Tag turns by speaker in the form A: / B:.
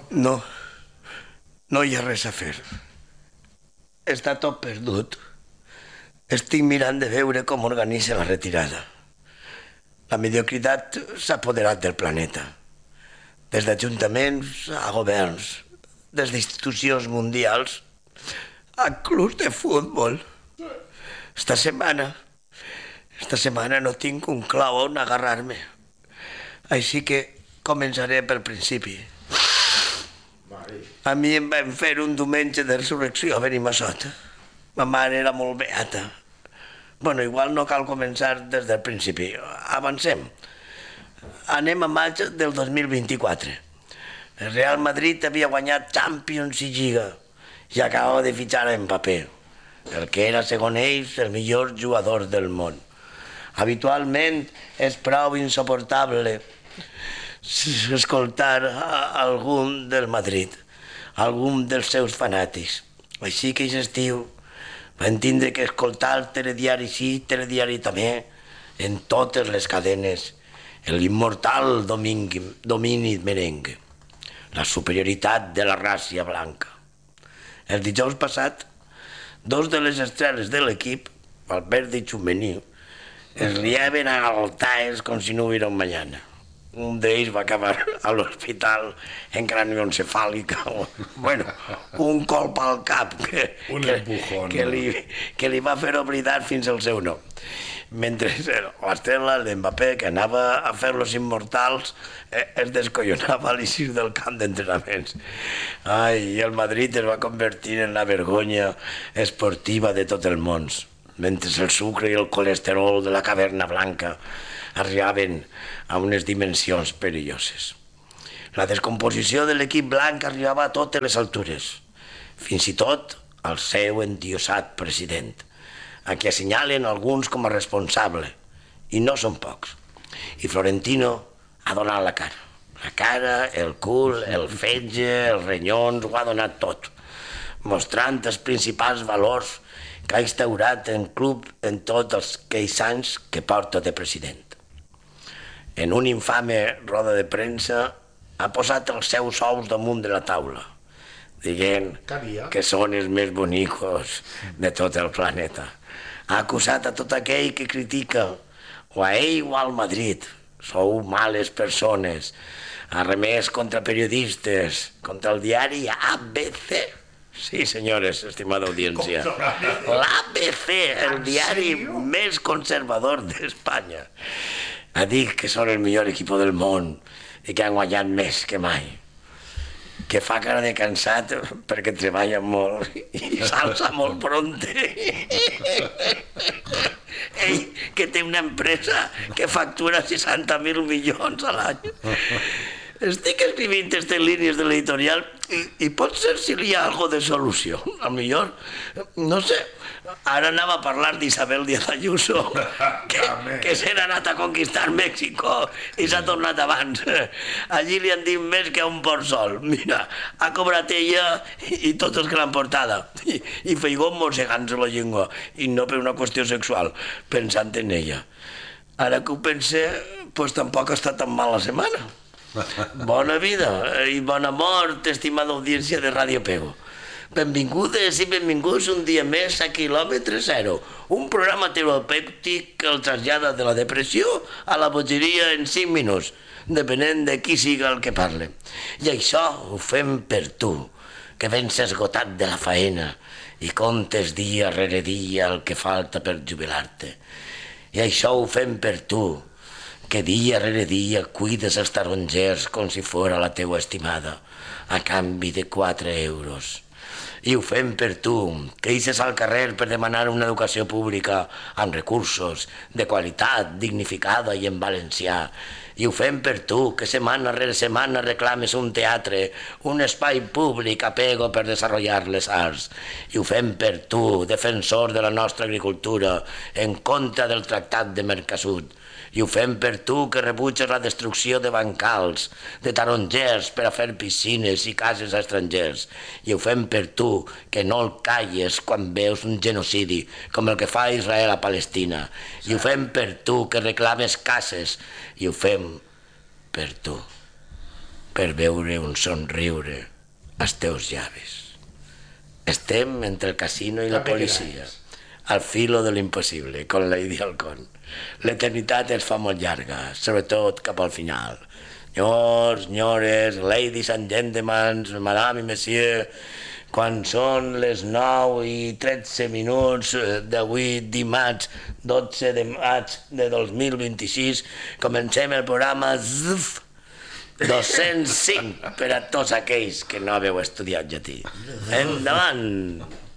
A: No, no hi ha res a fer. Està tot perdut. Estic mirant de veure com organitza la retirada. La mediocritat s'ha apoderat del planeta. Des d'ajuntaments a governs, des d'institucions mundials a clubs de futbol. Esta setmana no tinc un clau on agarrar-me. Així que començaré pel principi. A mi em van fer un diumenge de resurrecció a Benimassot. Ma mare era molt beata. Bueno, igual no cal començar des del principi. Avancem. Anem a maig del 2024. El Real Madrid havia guanyat Champions i Lliga i acabava de fitxar a Mbappé, el que era, segons ells, el millor jugador del món. Habitualment és prou insuportable escoltar algun del Madrid, algun dels seus fanàtics. Així que aquest estiu van tindre que escoltar el telediari sí, telediari també, en totes les cadenes, l'immortal domini merengue, la superioritat de la ràcia blanca. El dijous passat, dos de les estrelles de l'equip, Valverde i Tchouaméni, es riaven a altaes com si no hubiera un mañana. Un d'ells va acabar a l'hospital en cranioencefàlica. Bueno, un colp al cap que li va fer oblidar fins al seu nom. Mentre l'Estela d'Mbappé, que anava a fer los immortals, es descollonava a l'eixir del camp d'entrenaments. Ai, i el Madrid es va convertir en la vergonya esportiva de tot el món, mentre el sucre i el colesterol de la caverna blanca arribaven a unes dimensions perilloses. La descomposició de l'equip blanc arribava a totes les altures, fins i tot al seu endiosat president, a qui assenyalen alguns com a responsable, i no són pocs. I Florentino ha donat la cara. La cara, el cul, el fetge, els renyons, ho ha donat tot, mostrant els principals valors que ha instaurat el club en tots aquells anys que porta de president. En una infame roda de premsa ha posat els seus ous damunt de la taula, dient que són els més bonicos de tot el planeta. Ha acusat a tot aquell que critica, o a ell o al Madrid. Sou males persones. Ha remès contra periodistes, contra el diari ABC. Sí, senyores, estimada audiència. L'ABC, el diari més conservador d'Espanya. Ha dit que són el millor equip del món i que han guanyat més que mai. Que fa cara de cansat perquè treballa molt i s'alça molt pronte. Ell, que té una empresa que factura 60.000 milions a l'any. Estic escrivint aquestes línies de l'editorial i pot ser si hi ha alguna de solució. A millor, no sé, ara anava a parlar d'Isabel Díaz Ayuso, que se n'ha anat a conquistar Mèxico i s'ha tornat abans. Allí li han dit més que a un port sol. Mira, ha cobrat ella i tots els que l'han portada. I Feigó mossegant-se la llengua, i no per una qüestió sexual, pensant en ella. Ara que ho pense, doncs tampoc ha estat tan mala setmana. Bona vida i bona mort, estimada audiència de Ràdio Pego. Benvingudes i benvinguts un dia més a Quilòmetre Zero, un programa terapèutic que el trasllada de la depressió a la bogeria en 5 minuts, depenent de qui siga el que parle. I això ho fem per tu, que vens esgotat de la faena i comptes dia rere dia el que falta per jubilar-te. I això ho fem per tu, que dia rere dia cuides els tarongers com si fora la teua estimada, a canvi de 4 euros. I ho fem per tu, que ixes al carrer per demanar una educació pública amb recursos, de qualitat, dignificada i en valencià. I ho fem per tu, que setmana rere setmana reclames un teatre, un espai públic a Pego per desenvolupar les arts. I ho fem per tu, defensor de la nostra agricultura, en contra del Tractat de Mercosur. I ho fem per tu, que rebutges la destrucció de bancals, de tarongers per a fer piscines i cases a estrangers. I ho fem per tu, que no el calles quan veus un genocidi, com el que fa Israel a Palestina. I ho fem per tu, que reclames cases. I ho fem per tu. per veure un somriure als teus llavis. Estem entre el casino i la policia, al filo de l'impossible, con Lady Halcón. L'eternitat es fa molt llarga, sobretot cap al final. Senyors, senyores, ladies and gentlemen, madame i monsieur, quan són les 9:13 d'avui, dimarts, 12 de maig de 2026, comencem el programa ZF 205 per a tots aquells que no haveu estudiat llatí. Endavant!